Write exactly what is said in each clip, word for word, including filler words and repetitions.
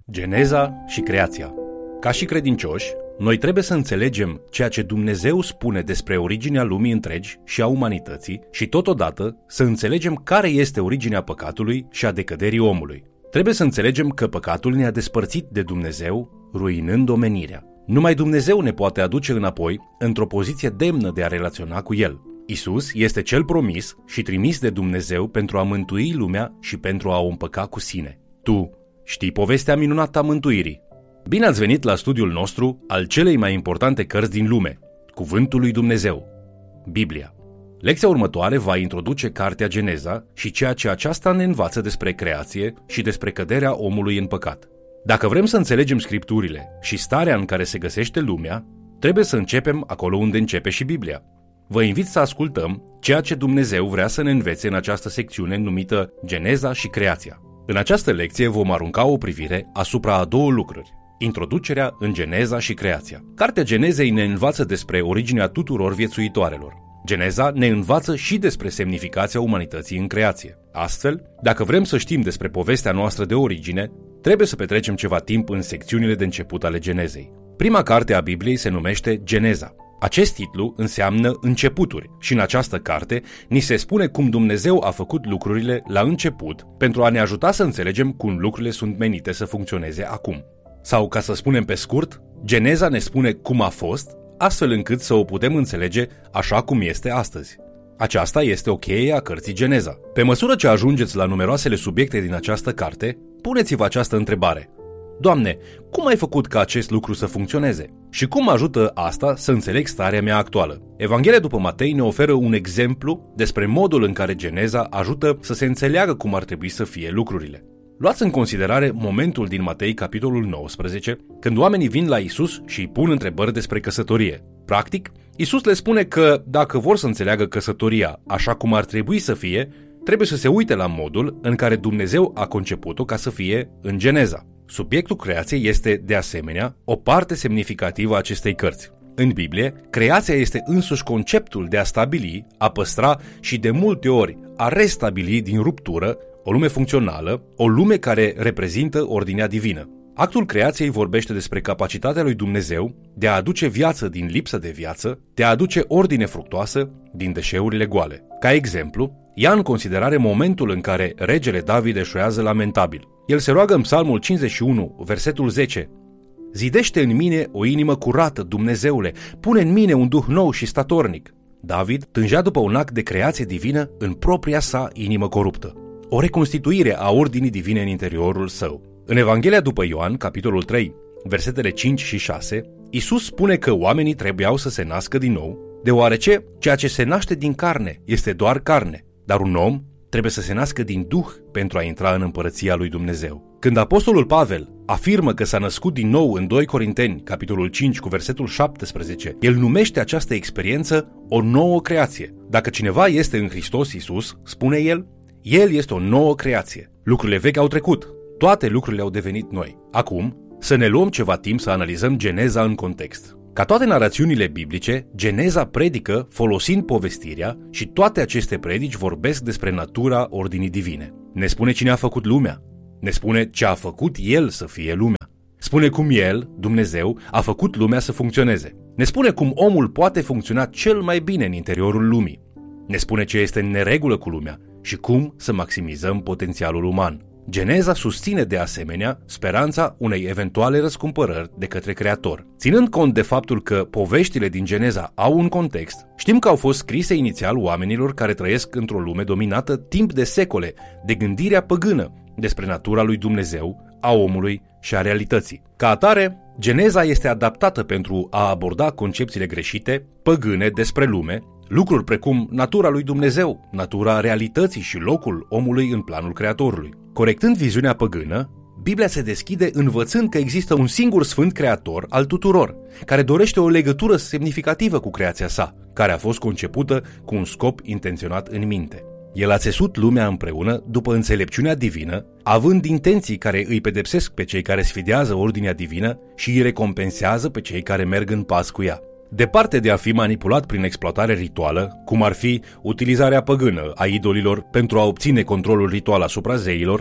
Geneza și creația. Ca și credincioși, noi trebuie să înțelegem ceea ce Dumnezeu spune despre originea lumii întregi și a umanității și totodată să înțelegem care este originea păcatului și a decăderii omului. Trebuie să înțelegem că păcatul ne-a despărțit de Dumnezeu, ruinând omenirea. Numai Dumnezeu ne poate aduce înapoi într-o poziție demnă de a relaționa cu El. Isus este cel promis și trimis de Dumnezeu pentru a mântui lumea și pentru a o împăca cu sine. Tu știi povestea minunată a mântuirii. Bine ați venit la studiul nostru al celei mai importante cărți din lume, Cuvântul lui Dumnezeu, Biblia. Lecția următoare va introduce cartea Geneza și ceea ce aceasta ne învață despre creație și despre căderea omului în păcat. Dacă vrem să înțelegem scripturile și starea în care se găsește lumea, trebuie să începem acolo unde începe și Biblia. Vă invit să ascultăm ceea ce Dumnezeu vrea să ne învețe în această secțiune numită Geneza și creația. În această lecție vom arunca o privire asupra a două lucruri: introducerea în Geneza și creația. Cartea Genezei ne învață despre originea tuturor viețuitoarelor. Geneza ne învață și despre semnificația umanității în creație. Astfel, dacă vrem să știm despre povestea noastră de origine, trebuie să petrecem ceva timp în secțiunile de început ale Genezei. Prima carte a Bibliei se numește Geneza. Acest titlu înseamnă începuturi și în această carte ni se spune cum Dumnezeu a făcut lucrurile la început pentru a ne ajuta să înțelegem cum lucrurile sunt menite să funcționeze acum. Sau, ca să spunem pe scurt, Geneza ne spune cum a fost, astfel încât să o putem înțelege așa cum este astăzi. Aceasta este o cheie a cărții Geneza. Pe măsură ce ajungeți la numeroasele subiecte din această carte, puneți-vă această întrebare: Doamne, cum ai făcut ca acest lucru să funcționeze? Și cum ajută asta să înțeleg starea mea actuală? Evanghelia după Matei ne oferă un exemplu despre modul în care Geneza ajută să se înțeleagă cum ar trebui să fie lucrurile. Luați în considerare momentul din Matei, capitolul nouăsprezece, când oamenii vin la Isus și îi pun întrebări despre căsătorie. Practic, Isus le spune că dacă vor să înțeleagă căsătoria așa cum ar trebui să fie, trebuie să se uite la modul în care Dumnezeu a conceput-o ca să fie în Geneza. Subiectul creației este, de asemenea, o parte semnificativă a acestei cărți. În Biblie, creația este însuși conceptul de a stabili, a păstra și de multe ori a restabili din ruptură o lume funcțională, o lume care reprezintă ordinea divină. Actul creației vorbește despre capacitatea lui Dumnezeu de a aduce viață din lipsă de viață, de a aduce ordine fructoasă din deșeurile goale. Ca exemplu, ia în considerare momentul în care regele David eșuează lamentabil. El se roagă în Psalmul cincizeci și unu, versetul zece: Zidește în mine o inimă curată, Dumnezeule, pune în mine un duh nou și statornic. David tângea după un act de creație divină în propria sa inimă coruptă. O reconstituire a ordinii divine în interiorul său. În Evanghelia după Ioan, capitolul trei, versetele cinci și șase, Isus spune că oamenii trebuiau să se nască din nou, deoarece ceea ce se naște din carne este doar carne, dar un om trebuie să se nască din Duh pentru a intra în împărăția lui Dumnezeu. Când apostolul Pavel afirmă că s-a născut din nou în doi Corinteni, capitolul cinci, cu versetul șaptesprezece, el numește această experiență o nouă creație. Dacă cineva este în Hristos Iisus, spune el, el este o nouă creație. Lucrurile vechi au trecut, toate lucrurile au devenit noi. Acum, să ne luăm ceva timp să analizăm Geneza în context. Ca toate narațiunile biblice, Geneza predică folosind povestirea și toate aceste predici vorbesc despre natura ordinii divine. Ne spune cine a făcut lumea, ne spune ce a făcut El să fie lumea, spune cum El, Dumnezeu, a făcut lumea să funcționeze, ne spune cum omul poate funcționa cel mai bine în interiorul lumii, ne spune ce este în neregulă cu lumea și cum să maximizăm potențialul uman. Geneza susține de asemenea speranța unei eventuale răscumpărări de către Creator. Ținând cont de faptul că poveștile din Geneza au un context, știm că au fost scrise inițial oamenilor care trăiesc într-o lume dominată timp de secole de gândirea păgână despre natura lui Dumnezeu, a omului și a realității. Ca atare, Geneza este adaptată pentru a aborda concepțiile greșite, păgâne despre lume, lucruri precum natura lui Dumnezeu, natura realității și locul omului în planul Creatorului. Corectând viziunea păgână, Biblia se deschide învățând că există un singur sfânt creator al tuturor, care dorește o legătură semnificativă cu creația sa, care a fost concepută cu un scop intenționat în minte. El a țesut lumea împreună după înțelepciunea divină, având intenții care îi pedepsesc pe cei care sfidează ordinea divină și îi recompensează pe cei care merg în pas cu ea. Departe de a fi manipulat prin exploatare rituală, cum ar fi utilizarea păgână a idolilor pentru a obține controlul ritual asupra zeilor,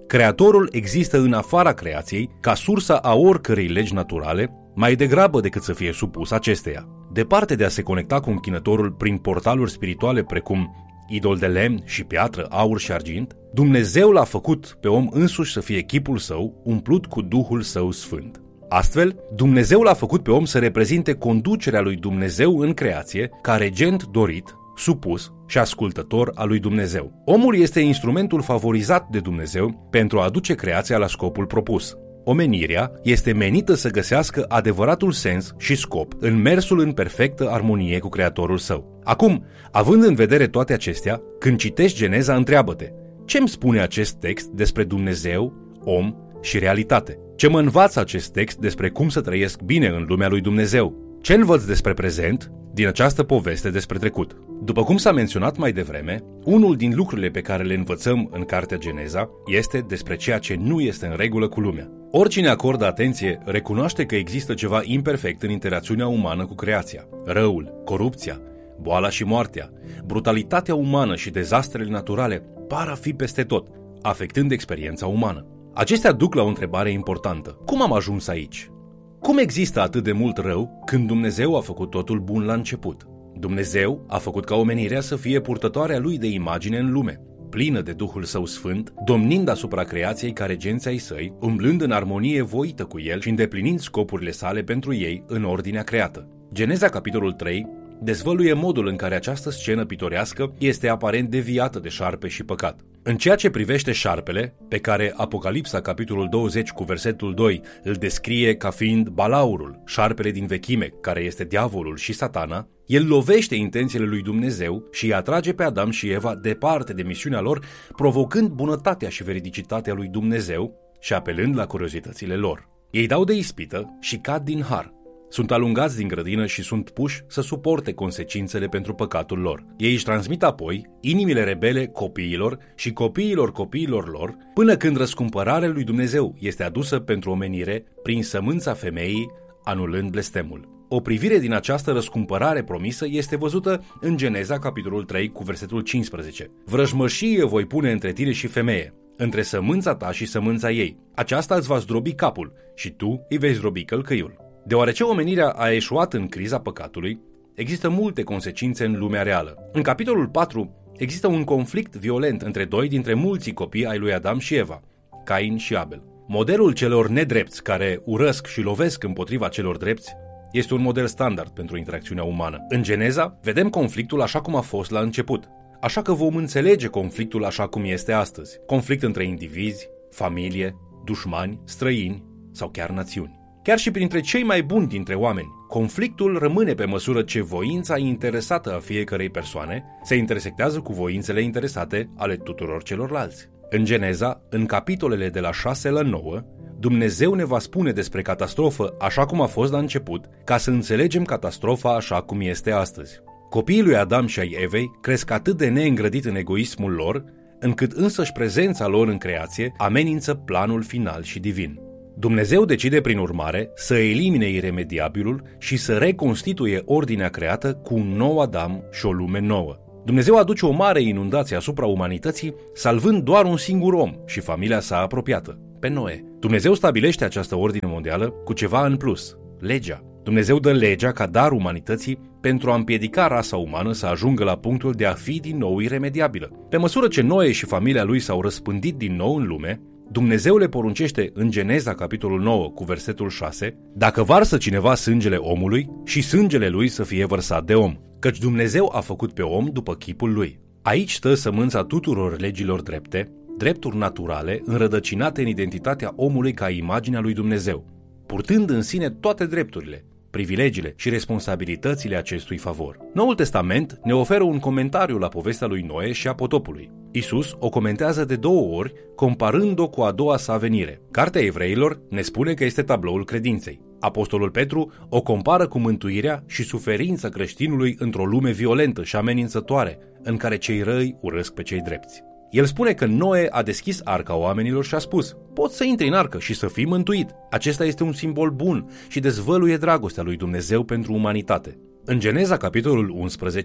Creatorul există în afara creației ca sursa a oricărei legi naturale, mai degrabă decât să fie supus acesteia. Departe de a se conecta cu închinătorul prin portaluri spirituale precum idol de lemn și piatră, aur și argint, Dumnezeu l-a făcut pe om însuși să fie chipul său, umplut cu Duhul Său Sfânt. Astfel, Dumnezeu l-a făcut pe om să reprezinte conducerea lui Dumnezeu în creație ca regent dorit, supus și ascultător al lui Dumnezeu. Omul este instrumentul favorizat de Dumnezeu pentru a aduce creația la scopul propus. Omenirea este menită să găsească adevăratul sens și scop în mersul în perfectă armonie cu Creatorul său. Acum, având în vedere toate acestea, când citești Geneza, întreabă-te: ce-mi spune acest text despre Dumnezeu, om și realitate? Ce mă învață acest text despre cum să trăiesc bine în lumea lui Dumnezeu? Ce învăț despre prezent din această poveste despre trecut? După cum s-a menționat mai devreme, unul din lucrurile pe care le învățăm în cartea Geneza este despre ceea ce nu este în regulă cu lumea. Oricine acordă atenție recunoaște că există ceva imperfect în interacțiunea umană cu creația. Răul, corupția, boala și moartea, brutalitatea umană și dezastrele naturale par a fi peste tot, afectând experiența umană. Acestea duc la o întrebare importantă. Cum am ajuns aici? Cum există atât de mult rău când Dumnezeu a făcut totul bun la început? Dumnezeu a făcut ca omenirea să fie purtătoarea lui de imagine în lume, plină de Duhul Său Sfânt, domnind asupra creației ca regenți ai săi, umblând în armonie voită cu el și îndeplinind scopurile sale pentru ei în ordinea creată. Geneza, capitolul trei, dezvăluie modul în care această scenă pitorească este aparent deviată de șarpe și păcat. În ceea ce privește șarpele, pe care Apocalipsa, capitolul douăzeci, cu versetul doi, îl descrie ca fiind balaurul, șarpele din vechime, care este diavolul și satana, el lovește intențiile lui Dumnezeu și îi atrage pe Adam și Eva departe de misiunea lor, provocând bunătatea și veridicitatea lui Dumnezeu și apelând la curiozitățile lor. Ei dau de ispită și cad din har. Sunt alungați din grădină și sunt puși să suporte consecințele pentru păcatul lor. Ei își transmit apoi inimile rebele copiilor și copiilor copiilor lor, până când răscumpărarea lui Dumnezeu este adusă pentru omenire prin sămânța femeii, anulând blestemul. O privire din această răscumpărare promisă este văzută în Geneza, capitolul trei, cu versetul cincisprezece. Vrăjmășie voi pune între tine și femeie, între sămânța ta și sămânța ei. Aceasta îți va zdrobi capul și tu îi vei zdrobi călcâiul. Deoarece omenirea a eșuat în criza păcatului, există multe consecințe în lumea reală. În capitolul patru există un conflict violent între doi dintre mulții copii ai lui Adam și Eva, Cain și Abel. Modelul celor nedrepți care urăsc și lovesc împotriva celor drepți este un model standard pentru interacțiunea umană. În Geneza vedem conflictul așa cum a fost la început, așa că vom înțelege conflictul așa cum este astăzi. Conflict între indivizi, familie, dușmani, străini sau chiar națiuni. Chiar și printre cei mai buni dintre oameni, conflictul rămâne pe măsură ce voința interesată a fiecărei persoane se intersectează cu voințele interesate ale tuturor celorlalți. În Geneza, în capitolele de la șase la nouă, Dumnezeu ne va spune despre catastrofă așa cum a fost la început, ca să înțelegem catastrofa așa cum este astăzi. Copiii lui Adam și ai Evei cresc atât de neîngrădit în egoismul lor, încât însăși prezența lor în creație amenință planul final și divin. Dumnezeu decide prin urmare să elimine iremediabilul și să reconstituie ordinea creată cu un nou Adam și o lume nouă. Dumnezeu aduce o mare inundație asupra umanității, salvând doar un singur om și familia sa apropiată, pe Noe. Dumnezeu stabilește această ordine mondială cu ceva în plus, legea. Dumnezeu dă legea ca dar umanității pentru a împiedica rasa umană să ajungă la punctul de a fi din nou iremediabilă. Pe măsură ce Noe și familia lui s-au răspândit din nou în lume, Dumnezeu le poruncește în Geneza, capitolul nouă, cu versetul șase, dacă varsă cineva sângele omului și sângele lui să fie vărsat de om, căci Dumnezeu a făcut pe om după chipul lui. Aici stă sămânța tuturor legilor drepte, drepturi naturale înrădăcinate în identitatea omului ca imaginea lui Dumnezeu, purtând în sine toate drepturile, privilegiile și responsabilitățile acestui favor. Noul Testament ne oferă un comentariu la povestea lui Noe și a potopului. Isus o comentează de două ori, comparând-o cu a doua sa venire. Cartea Evreilor ne spune că este tabloul credinței. Apostolul Petru o compară cu mântuirea și suferința creștinului într-o lume violentă și amenințătoare, în care cei răi urăsc pe cei drepți. El spune că Noe a deschis arca oamenilor și a spus: poți să intri în arcă și să fii mântuit. Acesta este un simbol bun și dezvăluie dragostea lui Dumnezeu pentru umanitate. În Geneza, capitolul unsprezece,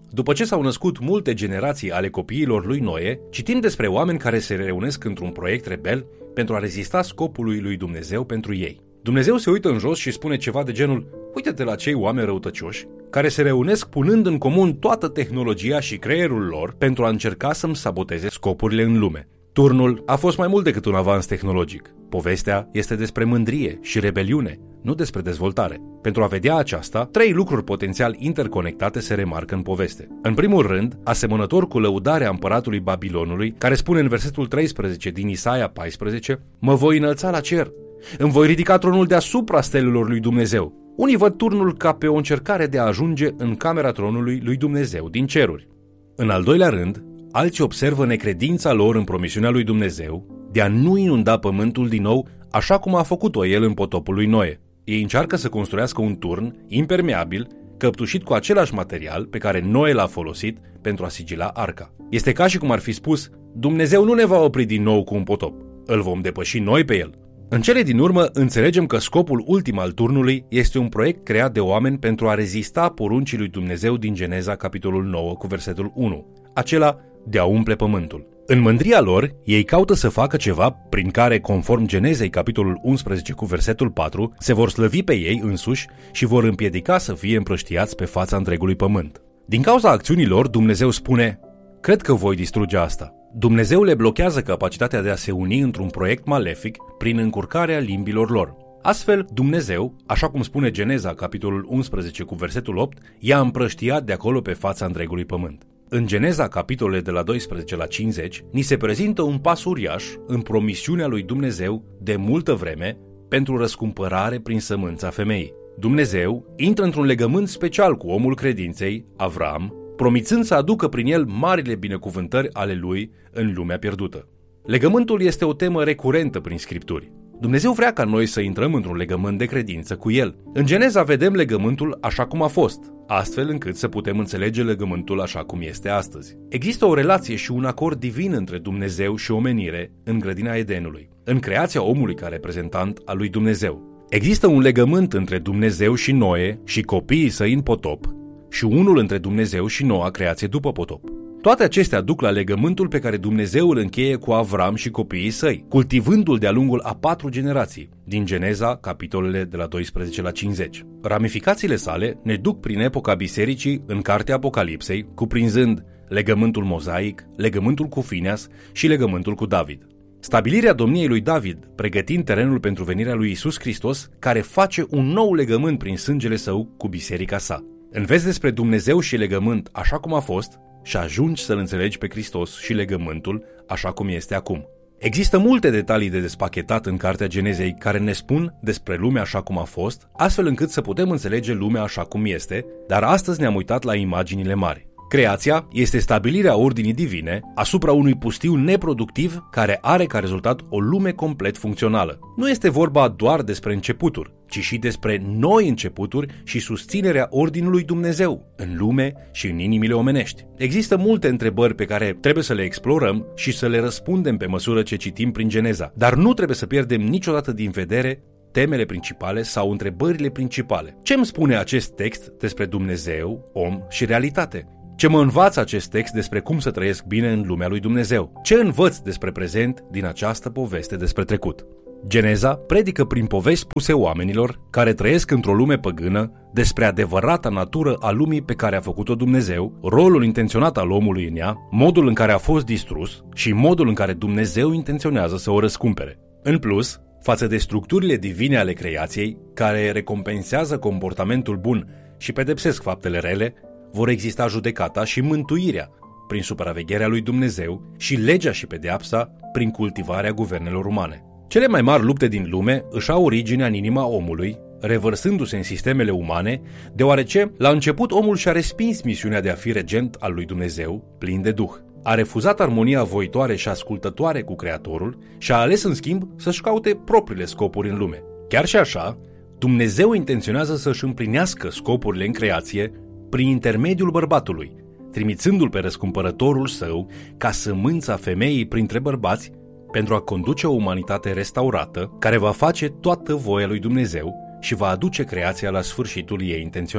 După ce s-au născut multe generații ale copiilor lui Noe, citim despre oameni care se reunesc într-un proiect rebel pentru a rezista scopului lui Dumnezeu pentru ei. Dumnezeu se uită în jos și spune ceva de genul: uite-te la cei oameni răutăcioși care se reunesc punând în comun toată tehnologia și creierul lor pentru a încerca să-mi saboteze scopurile în lume. Turnul a fost mai mult decât un avans tehnologic. Povestea este despre mândrie și rebeliune, nu despre dezvoltare. Pentru a vedea aceasta, trei lucruri potențial interconectate se remarcă în poveste. În primul rând, asemănător cu lăudarea împăratului Babilonului, care spune în versetul treisprezece din Isaia paisprezece: mă voi înălța la cer, îmi voi ridica tronul deasupra stelelor lui Dumnezeu. Unii văd turnul ca pe o încercare de a ajunge în camera tronului lui Dumnezeu din ceruri. În al doilea rând, alții observă necredința lor în promisiunea lui Dumnezeu de a nu inunda pământul din nou așa cum a făcut-o el în potopul lui Noe. Ei încearcă să construiască un turn impermeabil, căptușit cu același material pe care Noe l-a folosit pentru a sigila arca. Este ca și cum ar fi spus: Dumnezeu nu ne va opri din nou cu un potop, îl vom depăși noi pe el. În cele din urmă, înțelegem că scopul ultim al turnului este un proiect creat de oameni pentru a rezista poruncii lui Dumnezeu din Geneza, capitolul nouă, cu versetul unu, acela de a umple pământul. În mândria lor, ei caută să facă ceva prin care, conform Genezei, capitolul unsprezece, cu versetul patru, se vor slăvi pe ei însuși și vor împiedica să fie împrăștiați pe fața întregului pământ. Din cauza acțiunilor, Dumnezeu spune: cred că voi distruge asta. Dumnezeu le blochează capacitatea de a se uni într-un proiect malefic prin încurcarea limbilor lor. Astfel, Dumnezeu, așa cum spune Geneza, capitolul unsprezece, cu versetul opt, i-a împrăștiat de acolo pe fața întregului pământ. În Geneza, capitolele de la doisprezece la cincizeci, ni se prezintă un pas uriaș în promisiunea lui Dumnezeu de multă vreme pentru răscumpărare prin sămânța femeii. Dumnezeu intră într-un legământ special cu omul credinței, Avram, promițând să aducă prin el marile binecuvântări ale lui în lumea pierdută. Legământul este o temă recurentă prin Scripturi. Dumnezeu vrea ca noi să intrăm într-un legământ de credință cu El. În Geneza vedem legământul așa cum a fost, astfel încât să putem înțelege legământul așa cum este astăzi. Există o relație și un acord divin între Dumnezeu și omenire în grădina Edenului, în creația omului ca reprezentant al lui Dumnezeu. Există un legământ între Dumnezeu și Noe și copiii săi în potop și unul între Dumnezeu și noua creație după potop. Toate acestea duc la legământul pe care Dumnezeu îl încheie cu Avram și copiii săi, cultivându-l de-a lungul a patru generații, din Geneza, capitolele de la doisprezece la cincizeci. Ramificațiile sale ne duc prin epoca bisericii în cartea Apocalipsei, cuprinzând legământul mozaic, legământul cu Fineas și legământul cu David. Stabilirea domniei lui David, pregătind terenul pentru venirea lui Iisus Hristos, care face un nou legământ prin sângele său cu biserica sa. Înveți despre Dumnezeu și legământ așa cum a fost și ajungi să-L înțelegi pe Hristos și legământul așa cum este acum. Există multe detalii de despachetat în cartea Genezei care ne spun despre lumea așa cum a fost, astfel încât să putem înțelege lumea așa cum este, dar astăzi ne-am uitat la imaginile mari. Creația este stabilirea ordinii divine asupra unui pustiu neproductiv care are ca rezultat o lume complet funcțională. Nu este vorba doar despre începuturi, ci și despre noi începuturi și susținerea ordinului Dumnezeu în lume și în inimile omenești. Există multe întrebări pe care trebuie să le explorăm și să le răspundem pe măsură ce citim prin Geneza, dar nu trebuie să pierdem niciodată din vedere temele principale sau întrebările principale. Ce îmi spune acest text despre Dumnezeu, om și realitate? Ce mă învață acest text despre cum să trăiesc bine în lumea lui Dumnezeu? Ce învăț despre prezent din această poveste despre trecut? Geneza predică prin povești spuse oamenilor care trăiesc într-o lume păgână despre adevărata natură a lumii pe care a făcut-o Dumnezeu, rolul intenționat al omului în ea, modul în care a fost distrus și modul în care Dumnezeu intenționează să o răscumpere. În plus, față de structurile divine ale creației, care recompensează comportamentul bun și pedepsesc faptele rele, vor exista judecata și mântuirea prin supravegherea lui Dumnezeu și legea și pedeapsa prin cultivarea guvernelor umane. Cele mai mari lupte din lume își au originea în inima omului, revărsându-se în sistemele umane, deoarece la început omul și-a respins misiunea de a fi regent al lui Dumnezeu, plin de Duh. A refuzat armonia voitoare și ascultătoare cu Creatorul și a ales în schimb să-și caute propriile scopuri în lume. Chiar și așa, Dumnezeu intenționează să-și împlinească scopurile în creație prin intermediul bărbatului, trimițându-l pe răscumpărătorul său ca sămânța femeii printre bărbați pentru a conduce o umanitate restaurată care va face toată voia lui Dumnezeu și va aduce creația la sfârșitul ei intenționat.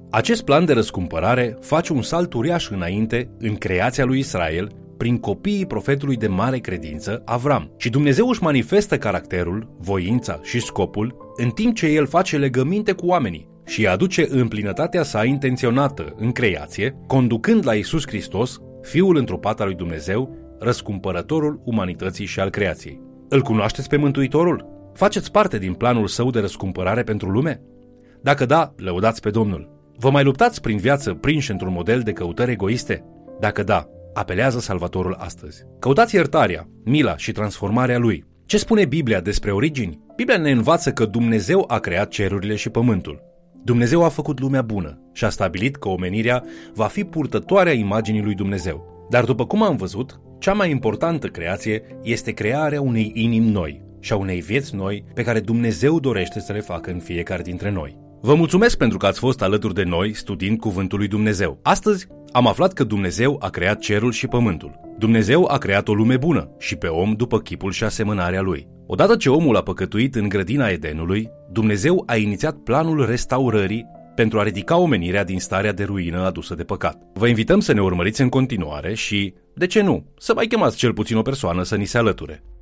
Acest plan de răscumpărare face un salt uriaș înainte în creația lui Israel prin copiii profetului de mare credință, Avram. Și Dumnezeu își manifestă caracterul, voința și scopul în timp ce El face legăminte cu oamenii și îi aduce în plinătatea sa intenționată în creație, conducând la Iisus Hristos, Fiul întrupat al lui Dumnezeu, răscumpărătorul umanității și al creației. Îl cunoașteți pe Mântuitorul? Faceți parte din planul său de răscumpărare pentru lume? Dacă da, lăudați pe Domnul. Vă mai luptați prin viață prinși într-un model de căutări egoiste? Dacă da, apelează Salvatorul astăzi. Căutați iertarea, mila și transformarea Lui. Ce spune Biblia despre origini? Biblia ne învață că Dumnezeu a creat cerurile și pământul. Dumnezeu a făcut lumea bună și a stabilit că omenirea va fi purtătoarea imaginii lui Dumnezeu. Dar după cum am văzut, cea mai importantă creație este crearea unei inimi noi și a unei vieți noi pe care Dumnezeu dorește să le facă în fiecare dintre noi. Vă mulțumesc pentru că ați fost alături de noi studiind Cuvântul lui Dumnezeu. Astăzi am aflat că Dumnezeu a creat cerul și pământul. Dumnezeu a creat o lume bună și pe om după chipul și asemănarea lui. Odată ce omul a păcătuit în grădina Edenului, Dumnezeu a inițiat planul restaurării pentru a ridica omenirea din starea de ruină adusă de păcat. Vă invităm să ne urmăriți în continuare și, de ce nu, să mai chemați cel puțin o persoană să ni se alăture.